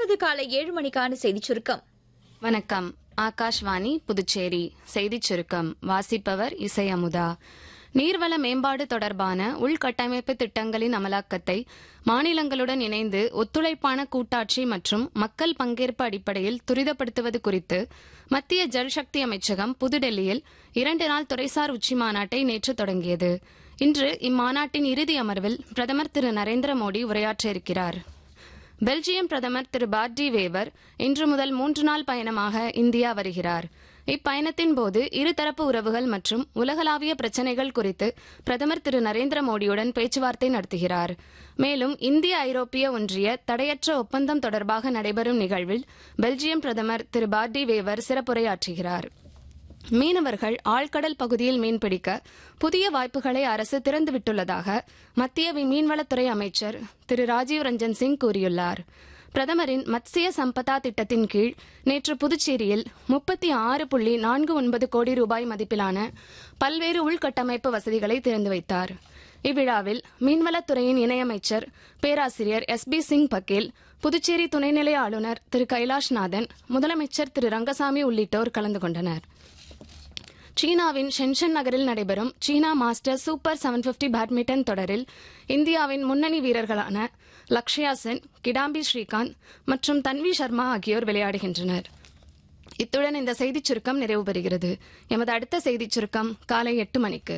தொடர்வது காலை 7 மணிக்கான செய்திச் சுருக்கம். வணக்கம். ஆகாஷ்வாணி புதுச்சேரி செய்திச் சுருக்கம் வாசிப்பவர் இசை அமுதா. நீர்வள மேம்பாடு தொடர்பான உள்கட்டமைப்பு திட்டங்களின் அமலாக்கத்தை மாநிலங்களுடன் இணைந்து ஒத்துழைப்பான கூட்டாட்சி மற்றும் மக்கள் பங்கேற்பு அடிப்படையில் துரிதப்படுத்துவது குறித்து மத்திய ஜல்சக்தி அமைச்சகம் புதுடெல்லியில் 2 நாள் துறைசார் உச்சி மாநாட்டை நேற்று தொடங்கியது. இன்று இம்மாநாட்டின் இறுதி அமர்வில் பிரதமர் திரு நரேந்திர மோடி உரையாற்ற இருக்கிறார். பெல்ஜியம் பிரதமர் திரு பார்டி வேவர் இன்று முதல் 3 நாள் பயணமாக இந்தியா வருகிறார். இப்பயணத்தின் போது இருதரப்பு உறவுகள் மற்றும் உலகளாவிய பிரச்சினைகள் குறித்து பிரதமர் திரு நரேந்திர மோடியுடன் பேச்சுவார்த்தை நடத்துகிறார். மேலும் இந்திய ஐரோப்பிய ஒன்றிய தடையற்ற ஒப்பந்தம் தொடர்பாக நடைபெறும் நிகழ்வில் பெல்ஜியம் பிரதமர் திரு பார்டி வேவர் சிறப்புரையாற்றுகிறார். மீனவர்கள் ஆழ்கடல் பகுதியில் மீன்பிடிக்க புதிய வாய்ப்புகளை அரசு திறந்துவிட்டுள்ளதாக மத்திய மீன்வளத்துறை அமைச்சர் திரு ராஜீவ் ரஞ்சன் சிங் கூறியுள்ளார். பிரதமரின் மத்ஸ்ய சம்பதா திட்டத்தின் கீழ் நேற்று புதுச்சேரியில் 36.49 கோடி ரூபாய் மதிப்பிலான பல்வேறு உள்கட்டமைப்பு வசதிகளை திறந்து வைத்தார். இவ்விழாவில் மீன்வளத்துறையின் இணையமைச்சர் பேராசிரியர் SB சிங் பக்கேல், புதுச்சேரி துணைநிலை ஆளுநர் திரு கைலாஷ்நாதன், முதலமைச்சர் திரு ரங்கசாமி உள்ளிட்டோர் கலந்து கொண்டனர். சீனாவின் ஷென்ஷன் நகரில் நடைபெறும் சீனா மாஸ்டர்ஸ் சூப்பர் 750 பேட்மிண்டன் தொடரில் இந்தியாவின் முன்னணி வீரர்களான லக்ஷயா சென், கிடாம்பி ஸ்ரீகாந்த் மற்றும் தன்வி சர்மா ஆகியோர் விளையாடுகின்றனர். இத்துடன் இந்த செய்திச் சுருக்கம் நிறைவு பெறுகிறது. எமது அடுத்த செய்திச் சுருக்கம் காலை 8 மணிக்கு.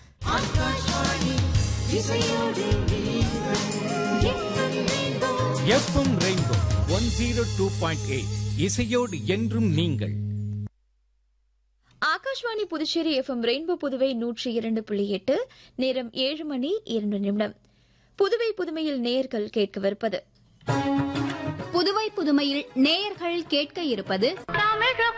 FM ரெயின்போ 102.8 இசையோடு என்றும் நீங்கள். Akashvani Puducherry FM rainbow Puduvai 102.8. நேரம் 7 மணி 2 நிமிடம். புதுவை புதுமையில் நேயர்கள் கேட்கவிருப்பது புதுவை புதுமையில் நேயர்கள் கேட்க இருப்பது